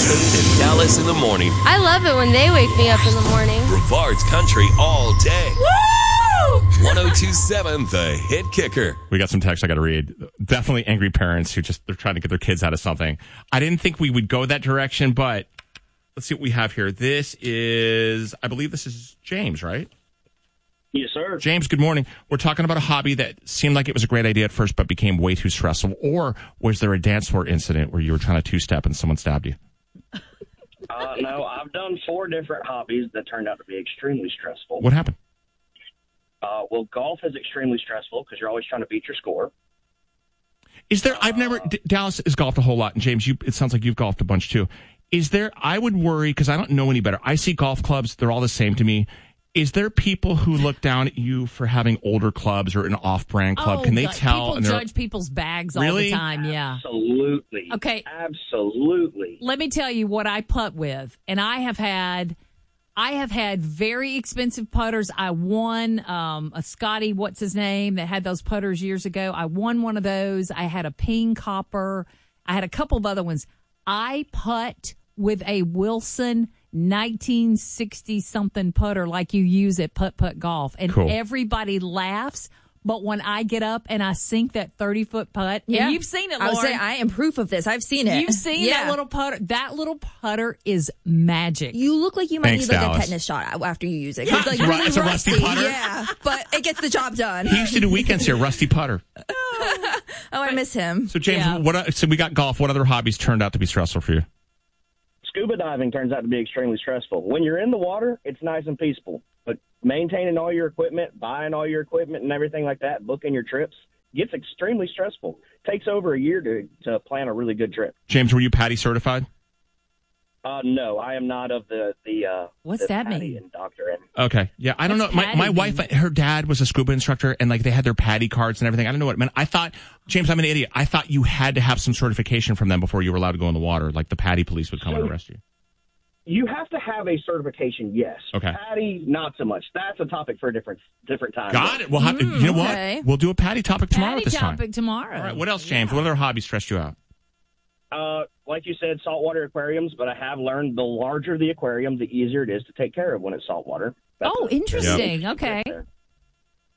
and Dallas in the morning. I love it when they wake me up in the morning. Brevard's Country all day. Woo! 102.7 The Hit Kicker. We got some text I got to read. Definitely angry parents who they're trying to get their kids out of something. I didn't think we would go that direction, but let's see what we have here. I believe this is James, right? Yes, sir. James, good morning. We're talking about a hobby that seemed like it was a great idea at first, but became way too stressful. Or was there a dance floor incident where you were trying to two-step and someone stabbed you? No, I've done 4 different hobbies that turned out to be extremely stressful. What happened? Well, golf is extremely stressful because you're always trying to beat your score. Is there, Dallas has golfed a whole lot, and James, it sounds like you've golfed a bunch too. Is there, I would worry, because I don't know any better. I see golf clubs, they're all the same to me. Is there people who look down at you for having older clubs or an off-brand club? Can they tell? People judge people's bags all the time, yeah. Absolutely. Okay. Absolutely. Let me tell you what I putt with, and I have had very expensive putters. I won a Scotty, what's his name, that had those putters years ago. I won one of those. I had a ping copper. I had a couple of other ones. I putt with a Wilson 1960-something putter like you use at Putt Putt Golf. And Everybody laughs. But when I get up and I sink that 30-foot putt, and you've seen it, Lauren. I would say I am proof of this. I've seen it. You've seen that little putter. That little putter is magic. You look like you might need Dallas. a tetanus shot after you use it. Yeah. It's like really It's a rusty putter? Yeah, but it gets the job done. He used to do weekends here, Rusty Putter. Oh, I miss him. So, James, so we got golf. What other hobbies turned out to be stressful for you? Scuba diving turns out to be extremely stressful. When you're in the water, it's nice and peaceful. But maintaining all your equipment, buying all your equipment and everything like that, booking your trips, gets extremely stressful. Takes over a year to plan a really good trip. James, were you PADI certified? No, I am not of the What's that PADI mean? and doctor. Okay. Yeah, I don't know. My wife, her dad was a scuba instructor, and like they had their PADI cards and everything. I don't know what it meant. I thought, James, I'm an idiot. I thought you had to have some certification from them before you were allowed to go in the water. Like the PADI police would come and arrest you. You have to have a certification, yes. Okay. PADI, not so much. That's a topic for a different time. Got it. We'll have you know what? We'll do a PADI topic tomorrow at this time. PADI topic tomorrow. All right. What else, James? What other hobbies stressed you out? Like you said, saltwater aquariums, but I have learned the larger the aquarium, the easier it is to take care of when it's saltwater. Interesting. Okay.